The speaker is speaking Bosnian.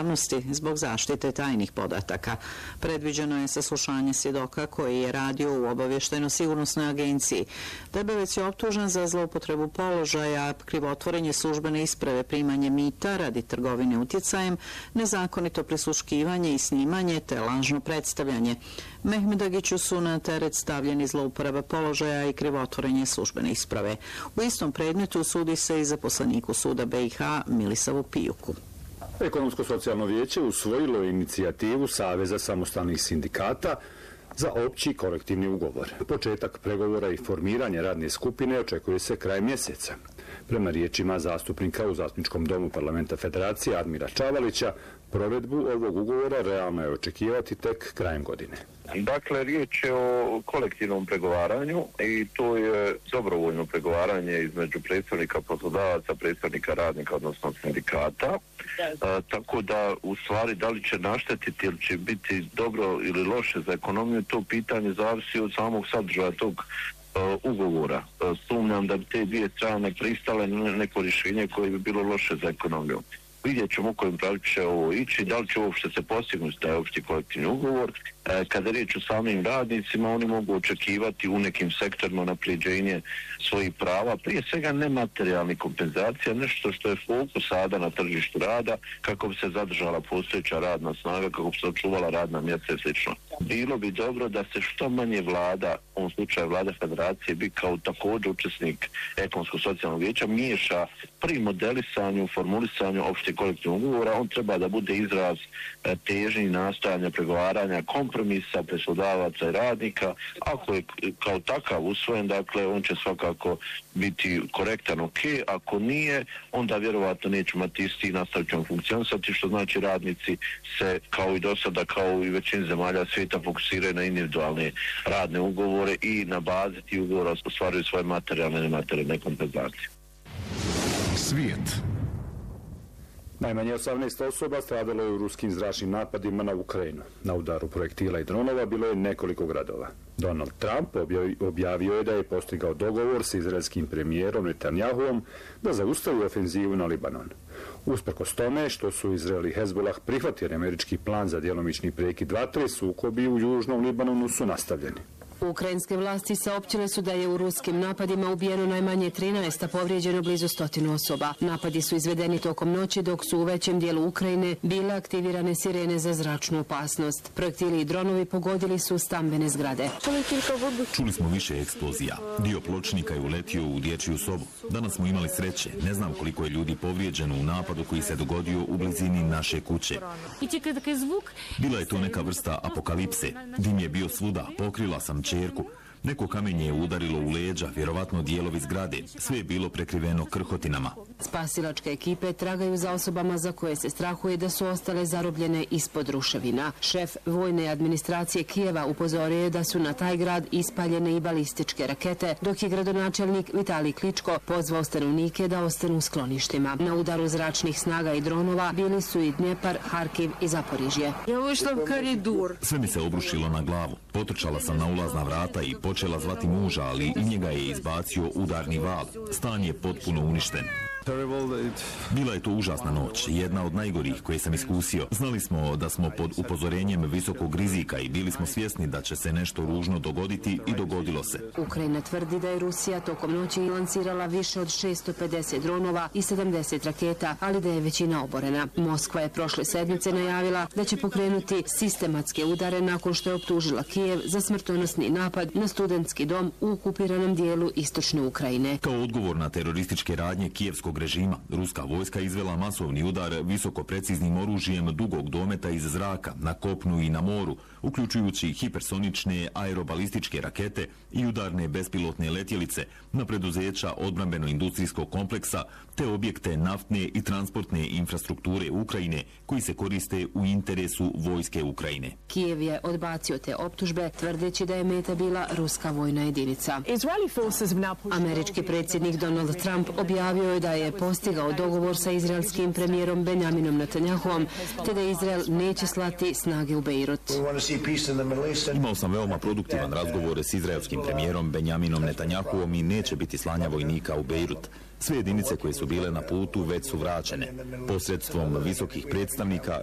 javnosti zbog zaštite tajnih podataka. Predviđeno je saslušanje svjedoka koji je radio u obavještajno-sigurnosnoj agenciji. Debevec je optužen za zloupotrebu položaja, krivotvorenje službene isprave, primanje mita radi trgovine utjecajem, nezakonito prisluškivanje i snimanje te lažno predstavljanje. Mehmedagiću su na teret stavljeni zlouporaba položaja i krivotvorenje službene isprave. U istom predmetu sudi se i zaposleniku suda BiH Milisavu Pijuku. Ekonomsko-socijalno vijeće usvojilo je inicijativu Saveza samostalnih sindikata za opći kolektivni ugovor. Početak pregovora i formiranje radne skupine očekuje se kraj mjeseca. Prema riječima zastupnika u Zastupničkom domu Parlamenta Federacije Admira Čavalića, provedbu ovog ugovora realno je očekivati tek krajem godine. Dakle, riječ je o kolektivnom pregovaranju i to je dobrovoljno pregovaranje između predstavnika poslodavaca, predstavnika radnika, odnosno sindikata. Tako da, u stvari, da li će naštetiti ili će biti dobro ili loše za ekonomiju, to pitanje zavisi od samog sadržaja tog ugovora. Sumnjam da bi te dvije strane pristale na neko rješenje koje bi bilo loše za ekonomiju. Vidjet ćemo u kojem pravcu će ovo ići, da li će uopšte se postignuti taj opći kolektivni ugovor. Kada je riječ o samim radnicima, oni mogu očekivati u nekim sektorima unapređenje svojih prava, prije svega nematerijalnih kompenzacija, nešto što je fokus sada na tržištu rada, kako bi se zadržala postojeća radna snaga, kako bi se očuvala radna mjesta i sl. Bilo bi dobro da se što manje vlada, u ovom slučaju vlada Federacije, bi kao također učesnik Ekonomsko-socijalnog vijeća, miješa pri modelisanju, formulisanju opšteg kolektivnog ugovora. On treba da bude izraz težnji, nastojanja, pregovaranja, kompromisa poslodavaca i radnika. Ako je kao takav usvojen, dakle, on će svakako biti korektan, ok. Ako nije, onda vjerovatno neće imati isti i nastavit ćemo funkcionisati, što znači radnici se, kao i do sada, kao i većini zemalja svijeta, fokusiraju na individualne radne ugovore i na bazi tih ugovora ostvaruju svoje materijalne i nematerijalne kompenzacije. Svijet. Najmanje 18 osoba stradalo je u ruskim zračnim napadima na Ukrajinu. Na udaru projektila i dronova bilo je nekoliko gradova. Donald Trump objavio je da je postigao dogovor s izraelskim premijerom Netanjahuom da zaustavi ofenzivu na Libanon. Usprkos tome što su Izrael i Hezbollah prihvatili američki plan za djelomični prekid vatre, sukobi u južnom Libanonu su nastavljeni. Ukrajinske vlasti saopćile su da je u ruskim napadima ubijeno najmanje 13, a povrijeđeno blizu 100 osoba. Napadi su izvedeni tokom noći, dok su u većem dijelu Ukrajine bile aktivirane sirene za zračnu opasnost. Projektili i dronovi pogodili su stambene zgrade. Čuli smo više eksplozija. Dio pločnika je uletio u dječju sobu. Danas smo imali sreće. Ne znam koliko je ljudi povrijeđeno u napadu koji se dogodio u blizini naše kuće. Bila je to neka vrsta apokalipse. Dim je bio svuda. Pokrila sam ćerku. Neko kamenje je udarilo u leđa, vjerovatno dijelovi zgrade. Sve je bilo prekriveno krhotinama. Spasilačke ekipe tragaju za osobama za koje se strahuje da su ostale zarobljene ispod ruševina. Šef vojne administracije Kijeva upozorio je da su na taj grad ispaljene i balističke rakete, dok je gradonačelnik Vitalij Kličko pozvao stanovnike da ostanu u skloništima. Na udaru zračnih snaga i dronova bili su i Dnjepar, Harkiv i Zaporižje. Sve mi se obrušilo na glavu. Potrčala sam na ulazna vrata i počela zvati muža, ali i njega je izbacio udarni val. Stan je potpuno uništen. Bila je to užasna noć, jedna od najgorih koje sam iskusio. Znali smo da smo pod upozorenjem visokog rizika i bili smo svjesni da će se nešto ružno dogoditi i dogodilo se. Ukrajina tvrdi da je Rusija tokom noći lansirala više od 650 dronova i 70 raketa, ali da je većina oborena. Moskva je prošle sedmice najavila da će pokrenuti sistematske udare nakon što je optužila Kijev za smrtonosni napad na studentski dom u okupiranom dijelu istočne Ukrajine. Kao odgovor na terorističke radnje kijevskog režima, ruska vojska izvela masovni udar visokopreciznim oružjem dugog dometa iz zraka, na kopnu i na moru, uključujući hipersonične aerobalističke rakete i udarne bespilotne letjelice na preduzeća odbrambeno-industrijskog kompleksa te objekte naftne i transportne infrastrukture Ukrajine koji se koriste u interesu vojske Ukrajine. Kijev je odbacio te optužbe, tvrdeći da je meta bila ruska vojna jedinica. Američki predsjednik Donald Trump objavio je da je postigao dogovor sa izraelskim premijerom Benjaminom Netanjahuom, te da Izrael neće slati snage u Beirut. Imao sam veoma produktivan razgovor s izraelskim premijerom Benjaminom Netanjahuom i neće biti slanja vojnika u Beirut. Sve jedinice koje su bile na putu već su vraćene. Posredstvom visokih predstavnika